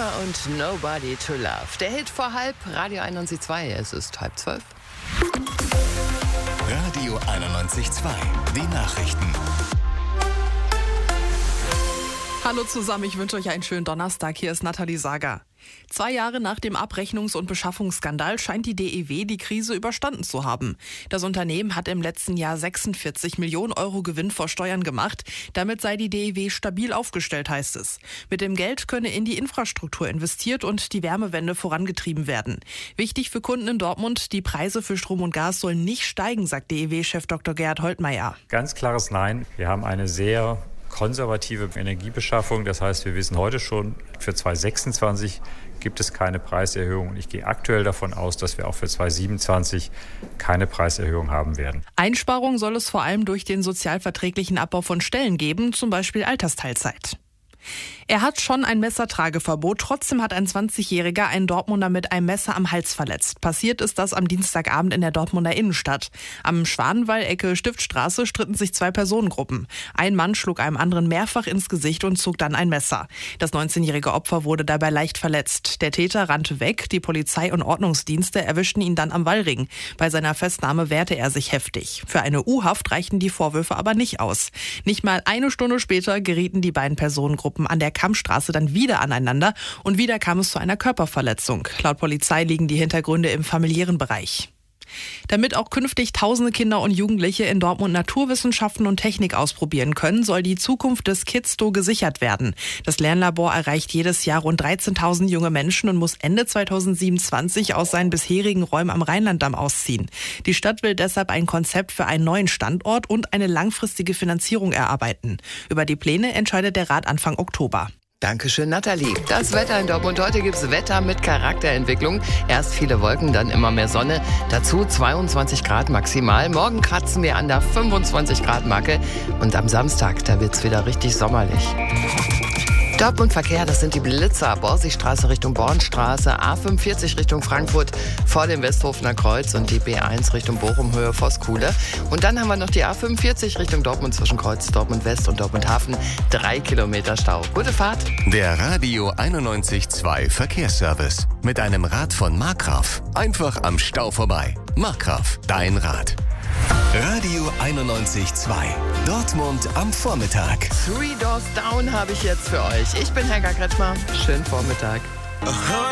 Mia und Nobody to Love. Der Hit vor halb, Radio 91.2, es ist 11:30. Radio 91.2, die Nachrichten. Hallo zusammen, ich wünsche euch einen schönen Donnerstag. Hier ist Nathalie Sager. 2 Jahre nach dem Abrechnungs- und Beschaffungsskandal scheint die DEW die Krise überstanden zu haben. Das Unternehmen hat im letzten Jahr 46 Millionen Euro Gewinn vor Steuern gemacht. Damit sei die DEW stabil aufgestellt, heißt es. Mit dem Geld könne in die Infrastruktur investiert und die Wärmewende vorangetrieben werden. Wichtig für Kunden in Dortmund, die Preise für Strom und Gas sollen nicht steigen, sagt DEW-Chef Dr. Gerhard Holtmeier. Ganz klares Nein. Wir haben eine sehr konservative Energiebeschaffung. Das heißt, wir wissen heute schon, für 2026 gibt es keine Preiserhöhung. Und ich gehe aktuell davon aus, dass wir auch für 2027 keine Preiserhöhung haben werden. Einsparungen soll es vor allem durch den sozialverträglichen Abbau von Stellen geben, zum Beispiel Altersteilzeit. Er hat schon ein Messertrageverbot, trotzdem hat ein 20-Jähriger einen Dortmunder mit einem Messer am Hals verletzt. Passiert ist das am Dienstagabend in der Dortmunder Innenstadt. Am Schwanenwall Ecke Stiftstraße stritten sich 2 Personengruppen. Ein Mann schlug einem anderen mehrfach ins Gesicht und zog dann ein Messer. Das 19-jährige Opfer wurde dabei leicht verletzt. Der Täter rannte weg, die Polizei und Ordnungsdienste erwischten ihn dann am Wallring. Bei seiner Festnahme wehrte er sich heftig. Für eine U-Haft reichten die Vorwürfe aber nicht aus. Nicht mal eine Stunde später gerieten die beiden Personengruppen an der Kammstraße dann wieder aneinander und wieder kam es zu einer Körperverletzung. Laut Polizei liegen die Hintergründe im familiären Bereich. Damit auch künftig tausende Kinder und Jugendliche in Dortmund Naturwissenschaften und Technik ausprobieren können, soll die Zukunft des Kids-Do gesichert werden. Das Lernlabor erreicht jedes Jahr rund 13.000 junge Menschen und muss Ende 2027 aus seinen bisherigen Räumen am Rheinlanddamm ausziehen. Die Stadt will deshalb ein Konzept für einen neuen Standort und eine langfristige Finanzierung erarbeiten. Über die Pläne entscheidet der Rat Anfang Oktober. Dankeschön, Nathalie. Das Wetter in Dortmund. Heute gibt's Wetter mit Charakterentwicklung. Erst viele Wolken, dann immer mehr Sonne. Dazu 22 Grad maximal. Morgen kratzen wir an der 25 Grad Marke. Und am Samstag, da wird's wieder richtig sommerlich. Dortmund Verkehr, das sind die Blitzer. Borsigstraße Richtung Bornstraße, A45 Richtung Frankfurt vor dem Westhofener Kreuz und die B1 Richtung Bochum Höhe Voskuhle. Und dann haben wir noch die A45 Richtung Dortmund zwischen Kreuz Dortmund West und Dortmund Hafen. 3 Kilometer Stau. Gute Fahrt. Der Radio 91.2 Verkehrsservice. Mit einem Rad von Markgraf. Einfach am Stau vorbei. Markgraf, dein Rad. Radio 91.2. Dortmund am Vormittag. 3 Doors Down habe ich jetzt für euch. Ich bin Helga Kretschmer. Schönen Vormittag.